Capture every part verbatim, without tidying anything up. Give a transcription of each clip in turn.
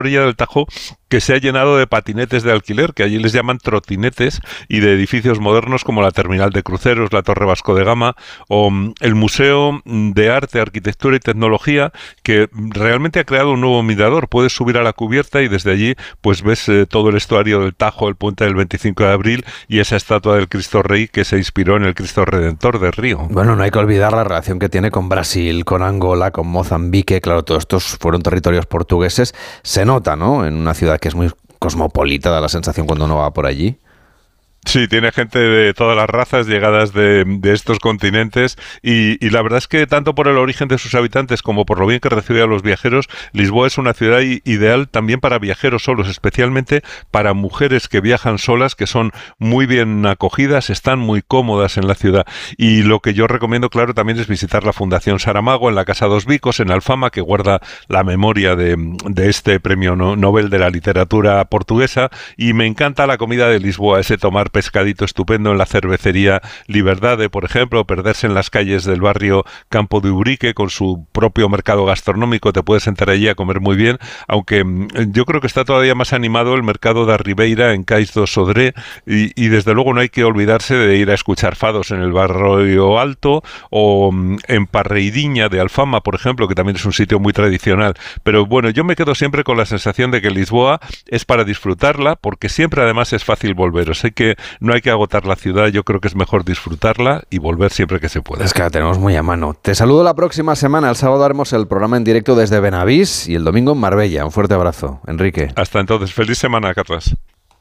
orilla del Tajo que se ha llenado de patinetes de alquiler, que allí les llaman trotinetes, y de edificios modernos como la Terminal de Cruceros, la Torre Vasco de Gama o um, el Museo de Arte, Arquitectura y Tecnología, que realmente ha creado un nuevo mirador. Puedes subir a la cubierta y desde allí pues ves eh, todo el estuario del Tajo, el puente del veinticinco de abril y esa estatua del Cristo Rey que se inspiró en el Cristo Redentor de Río. Bueno, no hay que olvidar la relación que tiene con Brasil, con Angola, con Mozambique. Claro, todos estos fueron territorios portugueses. Se nota, ¿no?, en una ciudad que es muy cosmopolita, da la sensación cuando uno va por allí. Sí, tiene gente de todas las razas llegadas de, de estos continentes y, y la verdad es que tanto por el origen de sus habitantes como por lo bien que recibe a los viajeros, Lisboa es una ciudad ideal también para viajeros solos, especialmente para mujeres que viajan solas, que son muy bien acogidas, están muy cómodas en la ciudad. Y lo que yo recomiendo, claro, también es visitar la Fundación Saramago en la Casa dos Bicos, en Alfama, que guarda la memoria de, de este premio Nobel de la literatura portuguesa. Y me encanta la comida de Lisboa, ese tomar pescadito estupendo en la cervecería Liberdade, por ejemplo, perderse en las calles del barrio Campo de Urique con su propio mercado gastronómico. Te puedes sentar allí a comer muy bien, aunque yo creo que está todavía más animado el mercado da Ribeira en Cais do Sodré y, y desde luego no hay que olvidarse de ir a escuchar fados en el barrio Alto o en Parreidiña de Alfama, por ejemplo, que también es un sitio muy tradicional. Pero bueno, yo me quedo siempre con la sensación de que Lisboa es para disfrutarla, porque siempre además es fácil volver. O sea que no hay que agotar la ciudad, yo creo que es mejor disfrutarla y volver siempre que se pueda. Es que la tenemos muy a mano. Te saludo la próxima semana. El sábado haremos el programa en directo desde Benavís y el domingo en Marbella. Un fuerte abrazo, Enrique. Hasta entonces, feliz semana, Carlas.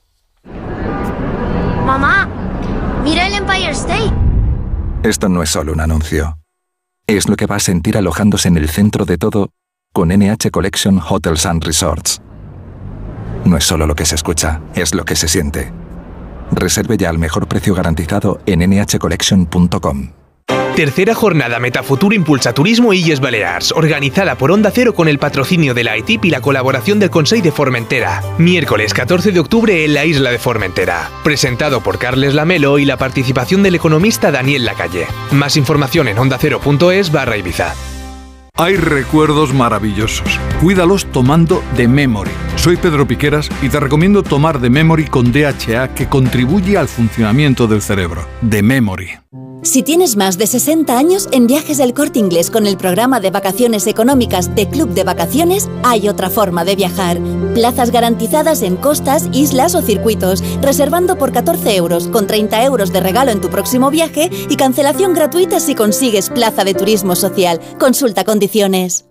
Mamá, mira el Empire State. Esto no es solo un anuncio. Es lo que va a sentir alojándose en el centro de todo con N H Collection Hotels and Resorts. No es solo lo que se escucha, es lo que se siente. Reserve ya al mejor precio garantizado en ene hache collection punto com. Tercera jornada Metafuturo Impulsa Turismo Illes Balears, organizada por Onda Cero con el patrocinio de la E T I P y la colaboración del Consell de Formentera. Miércoles catorce de octubre en la isla de Formentera. Presentado por Carles Lamelo y la participación del economista Daniel Lacalle. Más información en ondacero.es barra Ibiza. Hay recuerdos maravillosos. Cuídalos tomando The Memory. Soy Pedro Piqueras y te recomiendo tomar The Memory con D H A, que contribuye al funcionamiento del cerebro. The Memory. Si tienes más de sesenta años, en Viajes del Corte Inglés con el programa de vacaciones económicas de Club de Vacaciones, hay otra forma de viajar. Plazas garantizadas en costas, islas o circuitos, reservando por catorce euros, con treinta euros de regalo en tu próximo viaje y cancelación gratuita si consigues plaza de turismo social. Consulta condiciones.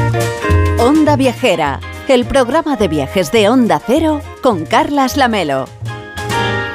Onda Viajera, el programa de viajes de Onda Cero con Carlas Lamelo.